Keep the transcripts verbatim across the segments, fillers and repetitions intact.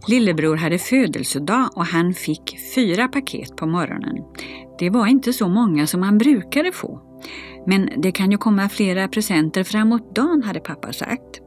Lillebror hade födelsedag och han fick fyra paket på morgonen. Det var inte så många som han brukade få. Men det kan ju komma flera presenter framåt dagen, hade pappa sagt.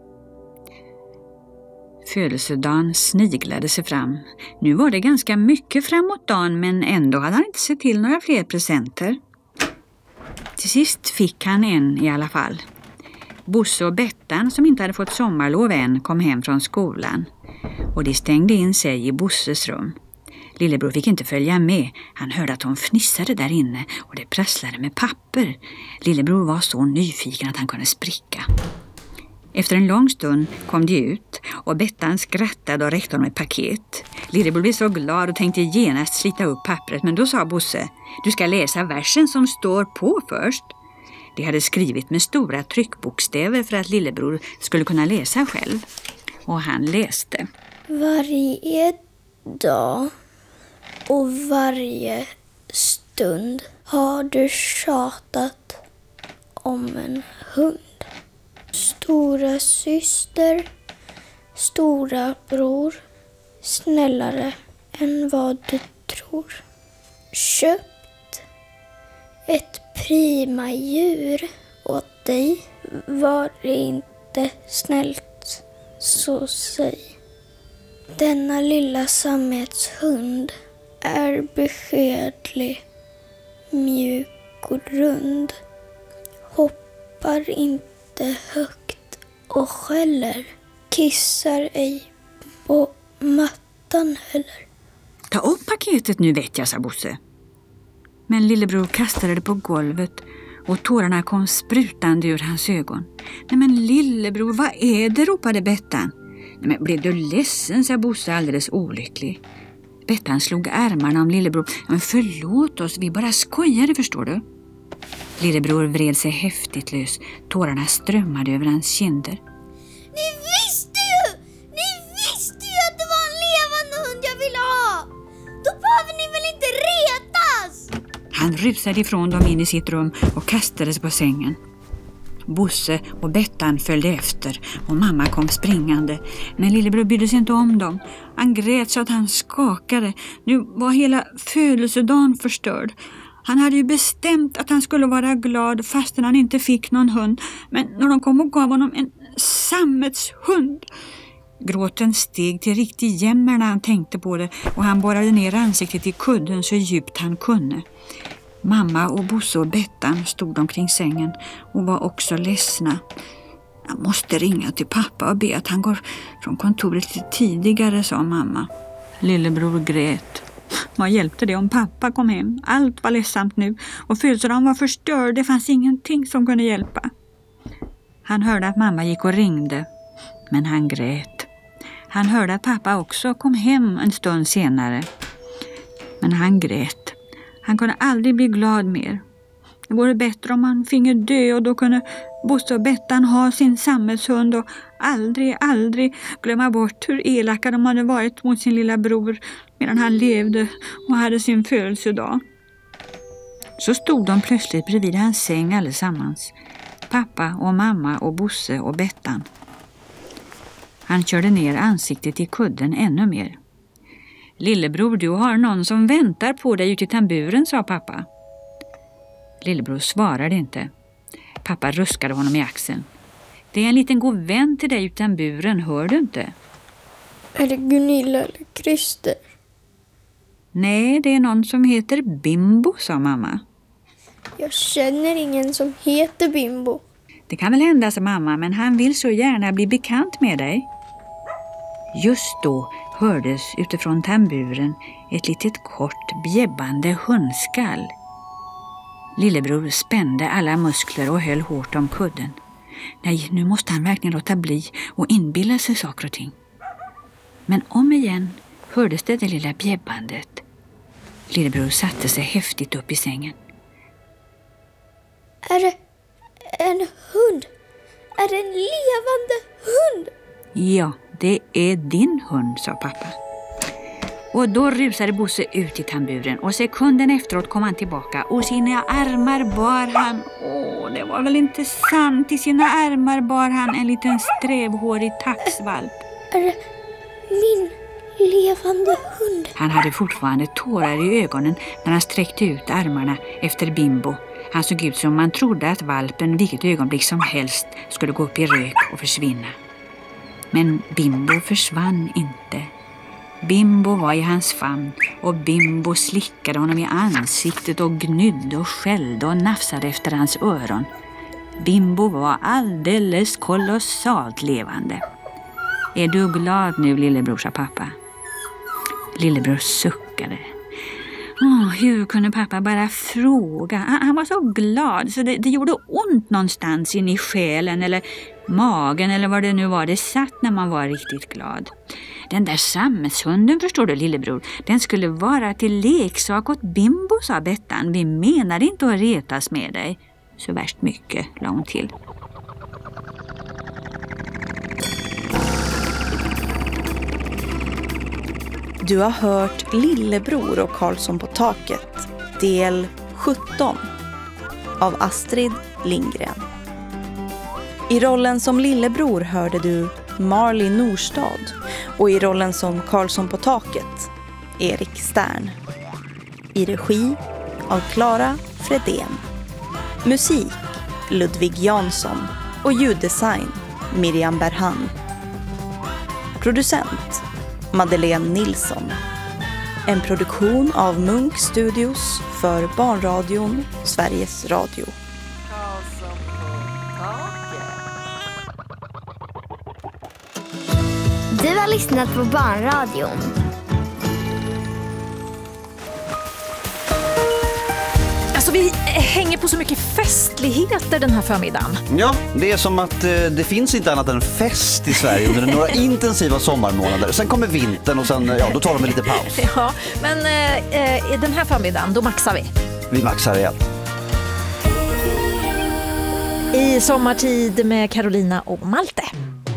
Födelsedagen sniglade sig fram. Nu var det ganska mycket framåt dagen, men ändå hade han inte sett till några fler presenter. Till sist fick han en i alla fall. Bosse och Bettan, som inte hade fått sommarlov än, kom hem från skolan. Och de stängde in sig i Bosses rum. Lillebror fick inte följa med. Han hörde att de fnissade där inne och det prasslade med papper. Lillebror var så nyfiken att han kunde spricka. Efter en lång stund kom de ut och Bettan skrattade och räckte honom ett paket. Lillebror blev så glad och tänkte genast slita upp pappret, men då sa Bosse: "Du ska läsa versen som står på först." De hade skrivit med stora tryckbokstäver för att Lillebror skulle kunna läsa själv. Och han läste: Varje dag och varje stund har du tjatat om en hund. Stora syster, stora bror, snällare än vad du tror. Köpt ett prima djur åt dig, var det inte snällt, så säg. Denna lilla sammetshund är beskedlig, mjuk och rund. Hoppar inte högt och skäller, kissar ej på mattan heller. "Ta upp paketet nu, vet jag", sa Bosse. Men Lillebror kastade det på golvet och tårarna kom sprutande ur hans ögon. "Nej men Lillebror, vad är det?" ropade Bettan. "Nej men blev du ledsen?" sa Bosse alldeles olycklig. Bettan slog armarna om Lillebror. "Men förlåt oss, vi bara skojade, förstår du." Lillebror vred sig häftigt lös. Tårarna strömmade över hans kinder. Ni visste ju! Ni visste ju att det var en levande hund jag ville ha! Då behöver ni väl inte retas? Han rusade ifrån dem in i sitt rum och kastades på sängen. Bosse och Bettan följde efter och mamma kom springande. Men Lillebror brydde sig inte om dem. Han grät så att han skakade. Nu var hela födelsedagen förstörd. Han hade ju bestämt att han skulle vara glad fastän han inte fick någon hund. Men när de kom och gav honom en sammetshund. Gråten steg till riktig jämmer när han tänkte på det och han borrade ner ansiktet i kudden så djupt han kunde. Mamma och Bosse och Bettan stod omkring sängen och var också ledsna. "Jag måste ringa till pappa och be att han går från kontoret lite tidigare", sa mamma. Lillebror grät. Vad hjälpte det om pappa kom hem? Allt var ledsamt nu och födelsedagen var förstörd. Det fanns ingenting som kunde hjälpa. Han hörde att mamma gick och ringde, men han grät. Han hörde att pappa också kom hem en stund senare, men han grät. Han kunde aldrig bli glad mer. Det vore bättre om han finge dö och då kunde Bosse och Bettan ha sin sammetshund och aldrig, aldrig glömma bort hur elaka de hade varit mot sin lilla bror medan han levde och hade sin födelsedag. Så stod de plötsligt bredvid hans säng allesammans. Pappa och mamma och Bosse och Bettan. Han körde ner ansiktet i kudden ännu mer. "Lillebror, du har någon som väntar på dig ute i tamburen", sa pappa. Lillebror svarade inte. Pappa ruskade honom i axeln. "Det är en liten god vän till dig utan buren, hör du inte?" Är det Gunilla eller Christer? "Nej, det är någon som heter Bimbo", sa mamma. Jag känner ingen som heter Bimbo. "Det kan väl hända", sa mamma, "men han vill så gärna bli bekant med dig." Just då hördes utifrån tamburen ett litet kort bjäbbande hundskall. Lillebror spände alla muskler och höll hårt om kudden. Nej, nu måste han verkligen låta bli och inbilla sig saker och ting. Men om igen hördes det det lilla bjäbbandet. Lillebror satte sig häftigt upp i sängen. Är det en hund? Är det en levande hund? Ja, det är din hund, sa pappa. Och då rusade Bosse ut i tamburen och sekunden efteråt kom han tillbaka och sina armar bar han. Åh, det var väl inte sant. I sina armar bar han en liten strävhårig taxvalp. Är det min levande hund. Han hade fortfarande tårar i ögonen när han sträckte ut armarna efter Bimbo. Han såg ut som man trodde att valpen vilket ögonblick som helst skulle gå upp i rök och försvinna. Men Bimbo försvann inte. Bimbo var i hans famn och Bimbo slickade honom i ansiktet och gnydde och skällde och nafsade efter hans öron. Bimbo var alldeles kolossalt levande. Är du glad nu, lillebror, sa pappa? Lillebror suckade. Åh, hur kunde pappa bara fråga? Han var så glad så det, det gjorde ont någonstans in i själen eller magen eller vad det nu var det satt när man var riktigt glad. Den där sammetshunden, förstår du, lillebror, den skulle vara till leksak åt Bimbo, sa Bettan. Vi menar inte att retas med dig. Så värst mycket, la hon till. Du har hört Lillebror och Karlsson på taket, del sjutton av Astrid Lindgren. I rollen som Lillebror hörde du Marley Norstad och i rollen som Karlsson på taket, Erik Stern. I regi av Clara Fredén. Musik Ludvig Jansson och ljuddesign Miriam Berhan. Producent Madeleine Nilsson. En produktion av Munk Studios för Barnradion, Sveriges Radio. Du har lyssnat på Barnradion. Alltså vi hänger på så mycket festligheter den här förmiddagen. Ja, det är som att eh, det finns inte annat än fest i Sverige under några intensiva sommarmånader. Sen kommer vintern och sen, ja, då tar de en lite paus. Ja, men eh, den här förmiddagen, då maxar vi. Vi maxar rejält. I sommartid med Carolina och Malte.